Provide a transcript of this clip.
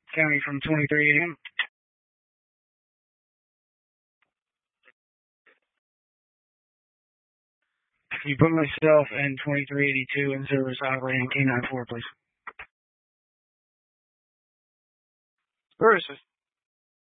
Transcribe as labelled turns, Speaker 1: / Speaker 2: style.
Speaker 1: County from 2380. Can you put myself and 2382 in service operating K94, please?
Speaker 2: Services.